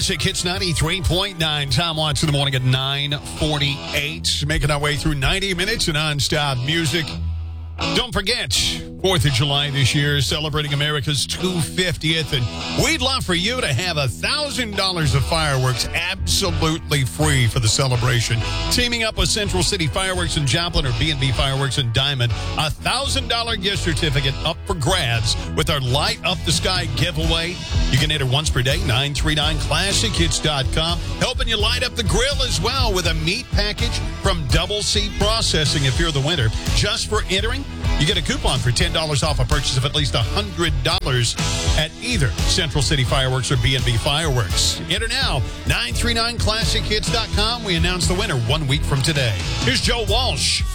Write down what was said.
Classic Hits 93.9. Tom Watts in the morning at 9:48. Making our way through 90 minutes of nonstop music. Don't forget, 4th of July this year, celebrating America's 250th. And we'd love for you to have $1,000 of fireworks absolutely free for the celebration. Teaming up with Central City Fireworks in Joplin or B&B Fireworks in Diamond, a $1,000 gift certificate up for grabs with our Light Up the Sky giveaway. You can enter once per day, 939classichits.com. Helping you light up the grill as well with a meat package from Double C Processing if you're the winner. Just for entering, you get a coupon for $10 off a purchase of at least $100 at either Central City Fireworks or B&B Fireworks. Enter now, 939classichits.com. We announce the winner 1 week from today. Here's Joe Walsh.